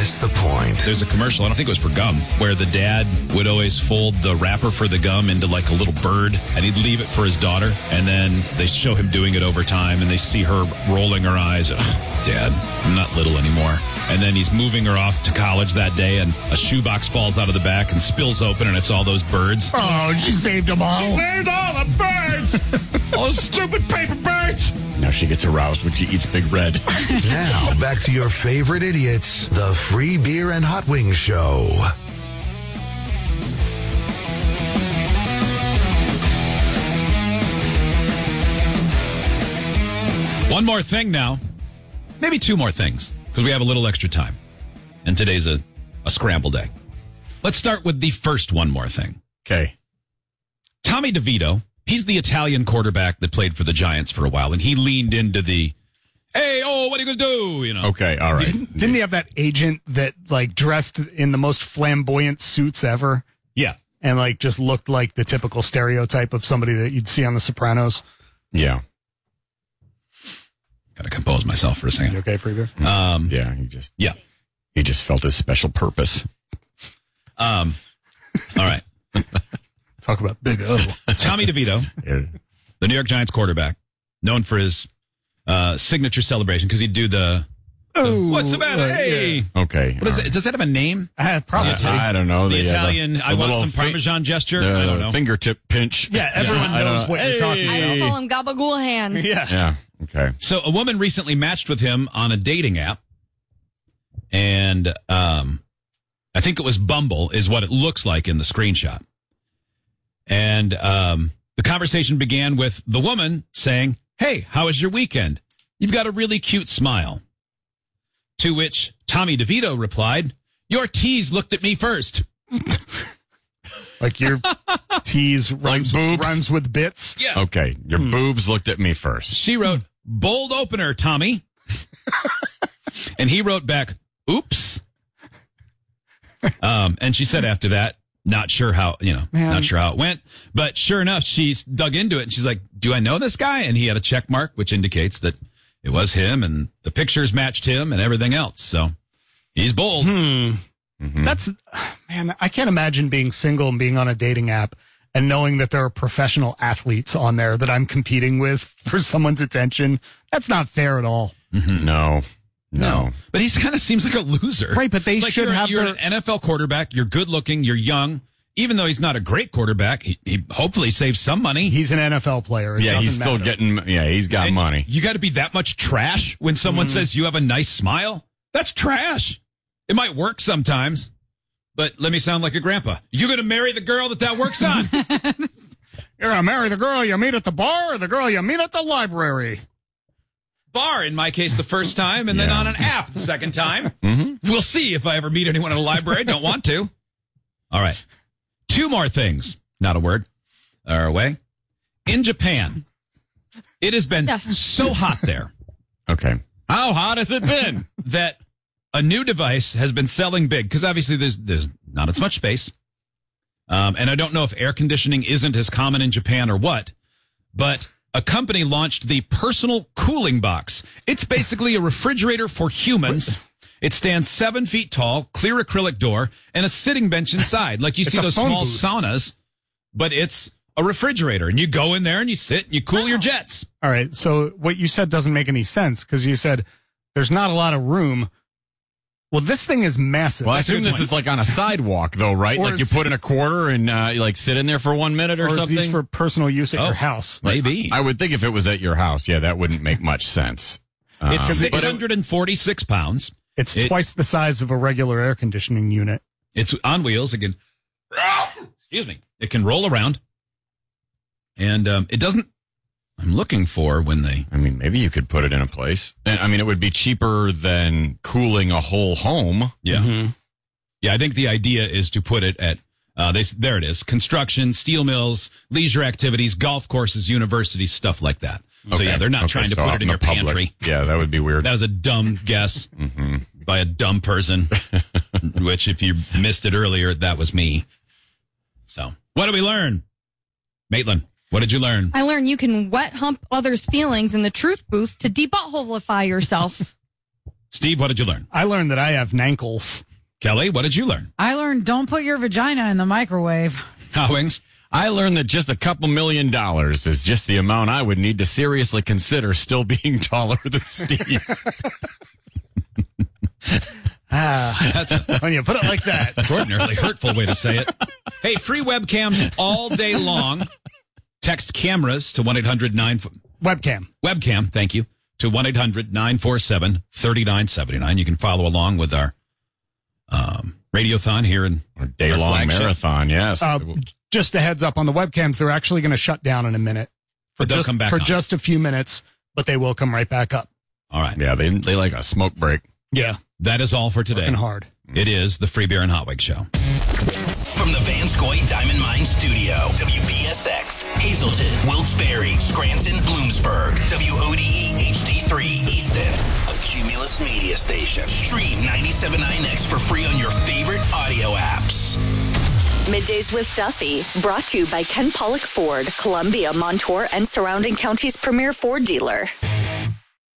missed the point. There's a commercial, I don't think it was for gum, where the dad would always fold the wrapper for the gum into like a little bird, and he'd leave it for his daughter, and then they show him doing it over time, and they see her rolling her eyes. Dad, I'm not little anymore. And then he's moving her off to college that day, and a shoebox falls out of the back and spills open, and it's all those birds. Oh, she saved them all. She saved all the birds! All those stupid paper birds! Now she gets aroused when she eats Big Red. Now, back to your favorite idiots, the Free Beer and Hot Wings Show. One more thing now. Maybe two more things, because we have a little extra time. And today's a scramble day. Let's start with the first one more thing. Okay. Tommy DeVito, he's the Italian quarterback that played for the Giants for a while, and he leaned into the, hey, oh, what are you going to do? You know. Okay, all right. Didn't he have that agent that, like, dressed in the most flamboyant suits ever? Yeah. And, like, just looked like the typical stereotype of somebody that you'd see on The Sopranos? Yeah. Got to compose myself for a second. You okay, Freebeer? Yeah, he just felt his special purpose. All right. Talk about Big O. Tommy DeVito, the New York Giants quarterback, known for his signature celebration, because he'd do the what's the matter? Hey. Yeah. Okay. What is it? Does that have a name? Probably. I don't know. The Italian, I want some Parmesan gesture? I don't know. Fingertip pinch. Yeah, everyone knows what you're talking about. I just call him gabagool hands. Yeah. Okay. So a woman recently matched with him on a dating app, and I think it was Bumble is what it looks like in the screenshot. And the conversation began with the woman saying, hey, how was your weekend? You've got a really cute smile. To which Tommy DeVito replied, your tease looked at me first. Like your tease runs with bits? Yeah. Okay. Your boobs looked at me first. She wrote, bold opener, Tommy. And he wrote back, oops. And she said after that, not sure how it went. But sure enough, she dug into it and she's like, do I know this guy? And he had a check mark, which indicates that it was him and the pictures matched him and everything else. So he's bold. Mm-hmm. That's, man, I can't imagine being single and being on a dating app and knowing that there are professional athletes on there that I'm competing with for someone's attention. That's not fair at all. Mm-hmm. No. But he kind of seems like a loser. Right, but they should have You're an NFL quarterback. You're good looking. You're young. Even though he's not a great quarterback, he hopefully saves some money. He's an NFL player. Yeah, he's still he's got money. You got to be that much trash when someone says you have a nice smile? That's trash. It might work sometimes, but let me sound like a grandpa. You going to marry the girl that works on? You're going to marry the girl you meet at the bar or the girl you meet at the library? Bar, in my case, the first time, and then on an app the second time. Mm-hmm. We'll see if I ever meet anyone in a library. Don't want to. All right. Two more things. Not a word. Our way. In Japan, it has been so hot there. Okay. How hot has it been? That a new device has been selling big, because obviously there's not as much space. And I don't know if air conditioning isn't as common in Japan or what, but a company launched the personal cooling box. It's basically a refrigerator for humans. It stands 7 feet tall, clear acrylic door, and a sitting bench inside. Like you see those small saunas, but it's a refrigerator. And you go in there and you sit and you cool your jets. All right. So what you said doesn't make any sense because you said there's not a lot of room. Well, this thing is massive. Well, I assume this is like on a sidewalk, though, right? Like you put in a quarter and you like sit in there for 1 minute or something? Is these for personal use at your house? Maybe. I would think if it was at your house, that wouldn't make much sense. It's 646 pounds. It's twice the size of a regular air conditioning unit. It's on wheels. It can, excuse me, it can roll around. And it doesn't, I'm looking for when they... I mean, maybe you could put it in a place. I mean, it would be cheaper than cooling a whole home. Yeah. Mm-hmm. Yeah, I think the idea is to put it at, there it is, construction, steel mills, leisure activities, golf courses, universities, stuff like that. Okay. So, they're not trying to put it in your pantry. Yeah, that would be weird. That was a dumb guess by a dumb person, which if you missed it earlier, that was me. So, what did we learn? Maitland, what did you learn? I learned you can wet hump others' feelings in the truth booth to debutthole-ify yourself. Steve, what did you learn? I learned that I have nankles. Kelly, what did you learn? I learned don't put your vagina in the microwave. Wings? I learned that just a couple $1 million is just the amount I would need to seriously consider still being taller than Steve. That's When you put it like that. extraordinarily hurtful way to say it. Hey, free webcams all day long. Text cameras to 1-800-9... Webcam, thank you. To 1-800-947-3979. You can follow along with our radiothon here in Our day-long marathon, yes. Just a heads up on the webcams, they're actually going to shut down in a minute. But they'll come back for on. just a few minutes, but they will come right back up. All right. Yeah, they like a smoke break. Yeah. That is all for today. Working hard. It is the Free Beer and Hot Wig Show. From the Vanscoy Diamond Mine Studio, WPSX, Hazleton, Wilkes-Barre, Scranton, Bloomsburg, WODE HD3, Easton, a Cumulus media station. Stream 97.9X for free on your favorite audio apps. Middays with Duffy, brought to you by Ken Pollock Ford, Columbia, Montour, and surrounding counties' premier Ford dealer.